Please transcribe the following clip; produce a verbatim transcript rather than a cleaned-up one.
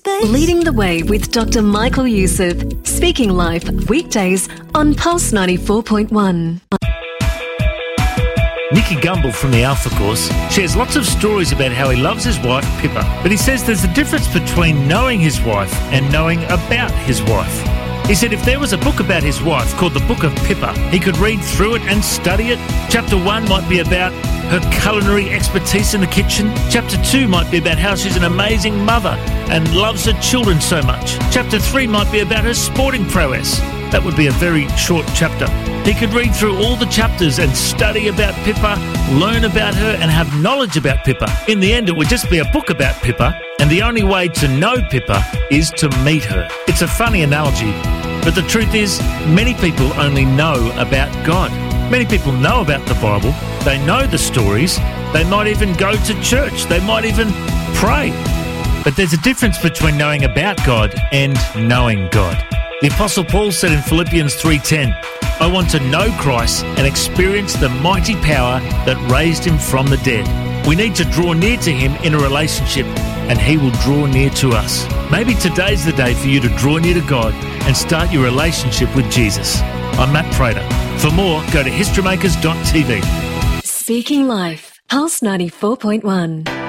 space. Leading the Way with Doctor Michael Youssef. Speaking Life, weekdays on Pulse ninety-four point one. Nicky Gumbel from the Alpha Course shares lots of stories about how he loves his wife, Pippa. But he says there's a difference between knowing his wife and knowing about his wife. He said if there was a book about his wife called the Book of Pippa, he could read through it and study it. Chapter one might be about her culinary expertise in the kitchen. Chapter two might be about how she's an amazing mother and loves her children so much. Chapter three might be about her sporting prowess. That would be a very short chapter. He could read through all the chapters and study about Pippa, learn about her and have knowledge about Pippa. In the end, it would just be a book about Pippa, and the only way to know Pippa is to meet her. It's a funny analogy, but the truth is, many people only know about God. Many people know about the Bible, they know the stories, they might even go to church, they might even pray. But there's a difference between knowing about God and knowing God. The Apostle Paul said in Philippians three ten, I want to know Christ and experience the mighty power that raised him from the dead. We need to draw near to him in a relationship, and he will draw near to us. Maybe today's the day for you to draw near to God and start your relationship with Jesus. I'm Matt Prater. For more, go to historymakers dot t v. Speaking Life, Pulse ninety-four point one.